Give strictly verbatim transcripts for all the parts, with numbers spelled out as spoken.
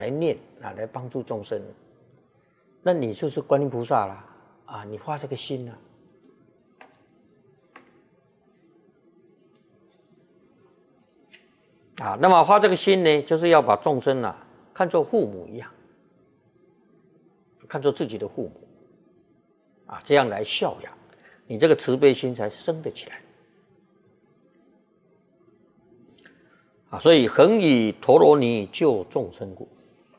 来念啊，来帮助众生，那你就是观音菩萨啦啊！你发这个心啊，啊，那么发这个心呢，就是要把众生啊看作父母一样，看作自己的父母啊，这样来孝养，你这个慈悲心才生得起来啊！所以恒以陀罗尼救众生故。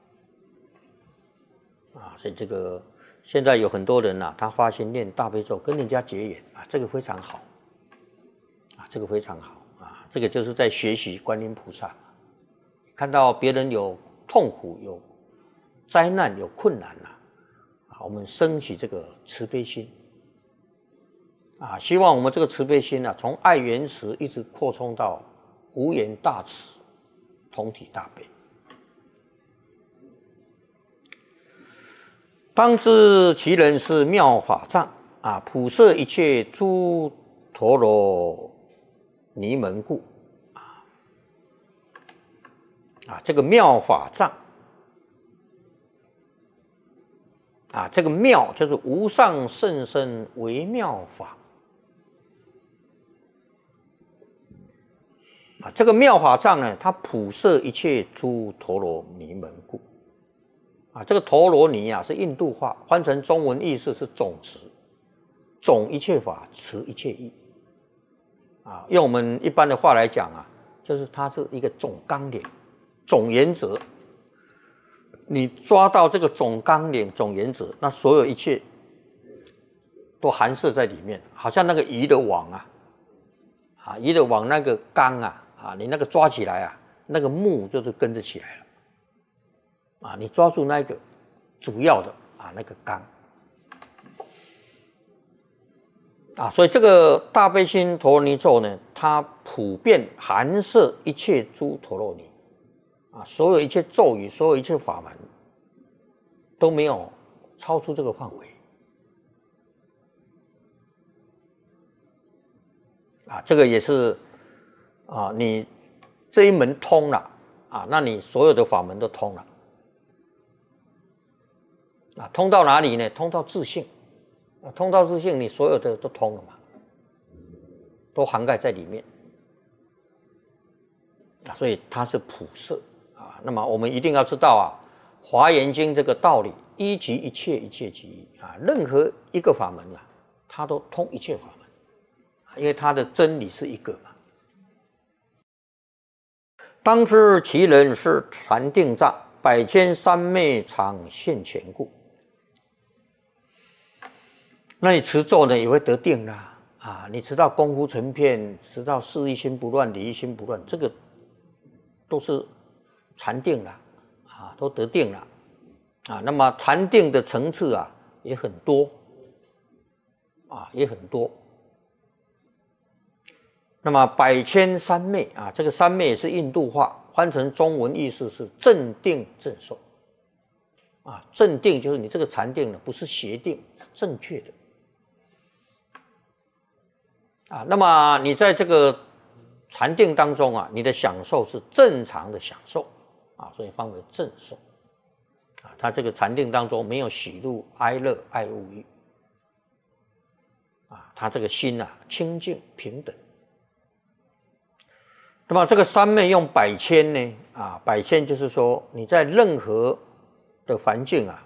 啊，所以这个现在有很多人啊，他发心念大悲咒，跟人家结缘啊，这个非常好，啊，这个非常好啊，这个就是在学习观音菩萨。看到别人有痛苦、有灾难、有困难啊，啊，我们升起这个慈悲心，啊，希望我们这个慈悲心啊，从爱缘慈一直扩充到无缘大慈，同体大悲。当知其人是妙法藏啊，普摄一切诸陀罗尼门故啊啊，这个妙法藏啊，这个妙就是无上甚深微妙法啊，这个妙法藏呢，它普摄一切诸陀罗尼门故。啊，这个陀罗尼啊是印度话，翻成中文意思是种子，种一切法，持一切义。啊，用我们一般的话来讲啊，就是它是一个总纲领、总原则。你抓到这个总纲领、总原则，那所有一切都含摄在里面，好像那个鱼的网啊，啊，鱼的网那个纲啊，啊，你那个抓起来啊，那个目就是跟着起来了。啊，你抓住那个主要的啊，那个纲啊，所以这个大悲心陀罗尼咒呢，它普遍含摄一切诸陀罗尼啊，所有一切咒语，所有一切法门都没有超出这个范围啊，这个也是啊，你这一门通了啊，那你所有的法门都通了。啊，通到哪里呢？通到自性，啊，通到自性，你所有的都通了嘛，都涵盖在里面，啊，所以它是普摄啊。那么我们一定要知道啊，《华严经》这个道理，一即一切，一切即一啊，任何一个法门啊，它都通一切法门，因为它的真理是一个嘛。当知其人是禅定障，百千三昧常现前故。那你持咒呢，也会得定啦啊！你持到功夫成片，持到事一心不乱，理一心不乱，这个都是禅定啦啊，都得定了啊。那么禅定的层次啊，也很多啊，也很多。那么百千三昧啊，这个三昧也是印度话，翻成中文意思是正定正受啊。正定就是你这个禅定呢，不是邪定，是正确的。啊，那么你在这个禅定当中啊，你的享受是正常的享受啊，所以分为正受啊。它这个禅定当中没有喜怒哀乐爱恶欲啊，它这个心啊清净平等。那么这个三昧用百千呢啊，百千就是说你在任何的环境啊，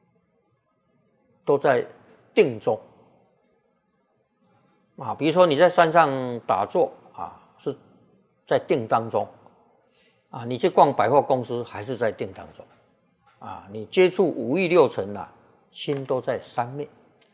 都在定中。啊，比如说你在山上打坐啊，是在定当中啊；你去逛百货公司，还是在定当中啊；你接触五欲六尘啊，心都在三昧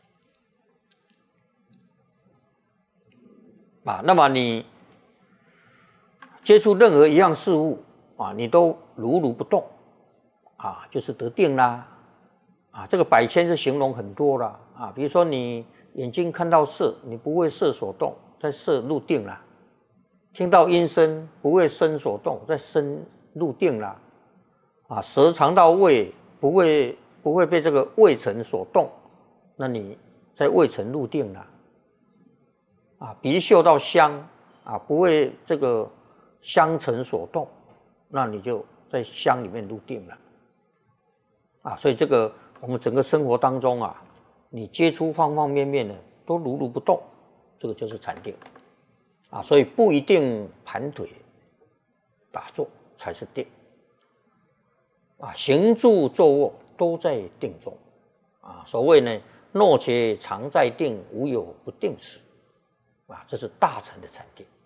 啊。那么你接触任何一样事物啊，你都如如不动啊，就是得定啦啊。这个百千是形容很多啦啊，比如说你眼睛看到色，你不为色所动，在色入定了；听到音声，不为声所动，在声入定了；啊，舌尝到味，不为不会被这个味尘所动，那你在味尘入定了；啊，鼻嗅到香，啊，不为这个香尘所动，那你就在香里面入定了。 啊，所以这个我们整个生活当中啊，你接触方方面面的都如如不动，这个就是禅定啊。所以不一定盘腿打坐才是定啊，行住坐卧都在定中啊。所谓呢，若且常在定，无有不定时啊，这是大乘的禅定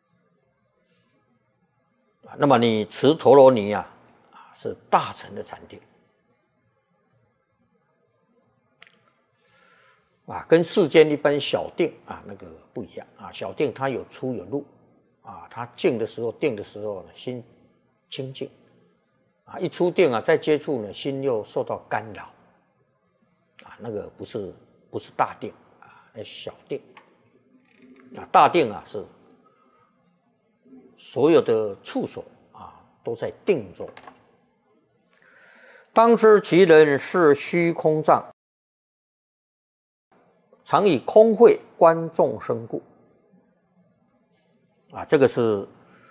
啊。那么你持陀罗尼啊，啊是大乘的禅定。啊，跟世间一般小定啊那个不一样啊，小定它有出有入啊，它静的时候、定的时候呢，心清净啊，一出定啊，再接触呢，心又受到干扰啊，那个不是不是大定啊，那小定啊，大定啊是所有的处所啊都在定中。当知其人是虚空藏。常以空慧观众生故，啊，这个是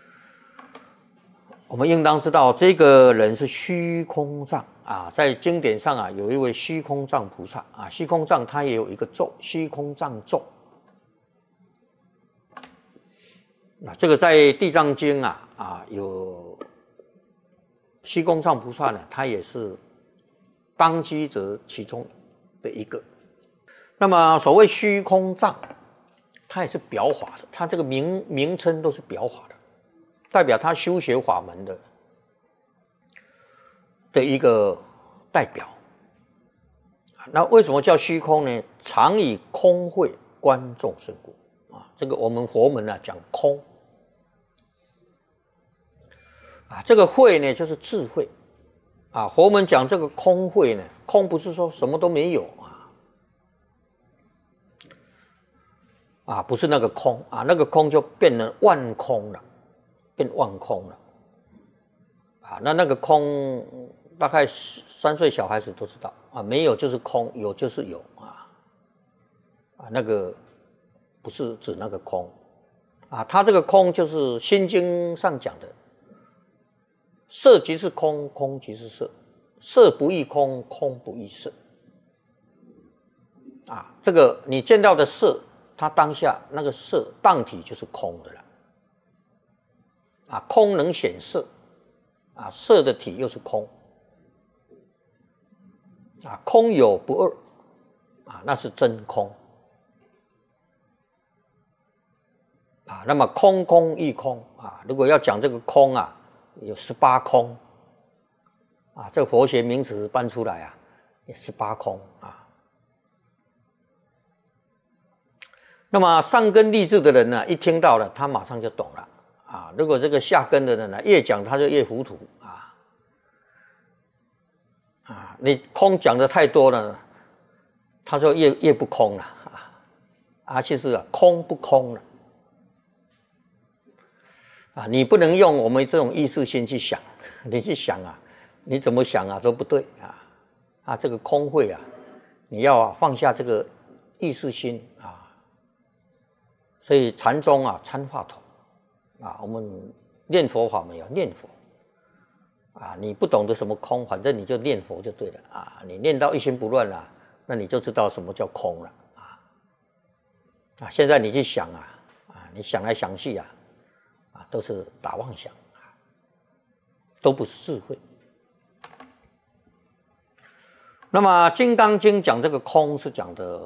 我们应当知道，这个人是虚空藏啊。在经典上啊，有一位虚空藏菩萨啊，虚空藏他也有一个咒，虚空藏咒。啊，这个在地藏经啊啊有虚空藏菩萨呢，他也是当机者其中的一个。那么所谓虚空藏，它也是表法的，它这个名名称都是表法的，代表他修学法门的的一个代表。那为什么叫虚空呢？常以空慧观众生故啊，这个我们佛门呢讲空啊，这个慧呢就是智慧啊。佛门讲这个空慧呢，空不是说什么都没有。啊，不是那个空啊，那个空就变成万空了，变万空了。啊，那那个空大概三岁小孩子都知道啊，没有就是空，有就是有啊。啊，那个不是指那个空啊，它这个空就是《心经》上讲的，色即是空，空即是色，色不异空，空不异色。啊，这个你见到的色。它当下那个色当体就是空的了，啊，空能显色，啊，色的体又是空，啊，空有不二，啊，那是真空，啊，那么空空亦空，啊，如果要讲这个空啊，有十八空，啊，这个佛学名词搬出来啊，也十八空啊。那么上根立志的人呢，一听到了，他马上就懂了啊。如果这个下根的人呢，越讲他就越糊涂啊啊！你空讲的太多了，他就越越不空了啊啊！其实啊，空不空了啊！你不能用我们这种意识心去想，你去想啊，你怎么想啊都不对啊啊！这个空慧啊，你要啊放下这个意识心啊。所以禅宗啊，参话头啊，我们念佛法没有念佛啊，你不懂得什么空，反正你就念佛就对了啊。你念到一心不乱了，那你就知道什么叫空了啊啊！现在你去想啊啊，你想来想去啊啊，都是打妄想啊，都不是智慧。那么《金刚经》讲这个空是讲的。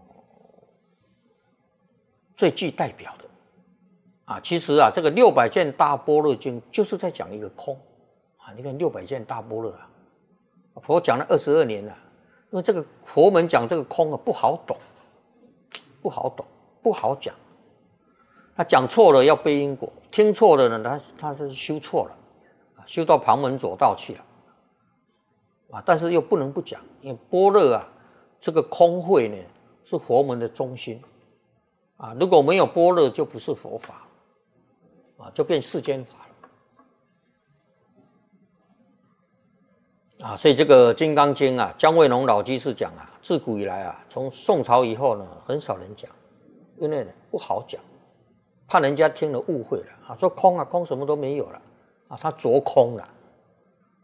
最具代表的啊，其实啊，这个六百卷大般若经就是在讲一个空啊。你看六百卷大般若啊，佛讲了二十二年了，因为这个佛门讲这个空啊不好懂，不好懂，不好讲。他讲错了要背因果，听错了呢，他他是修错了，修到旁门左道去了啊。但是又不能不讲，因为般若啊，这个空慧呢是佛门的中心。啊，如果没有般若，就不是佛法，啊，就变世间法了。啊，所以这个《金刚经》啊，姜维农老居士讲啊，自古以来啊，从宋朝以后呢，很少人讲，因为呢不好讲，怕人家听了误会了啊，说空啊空什么都没有了啊，他着空了。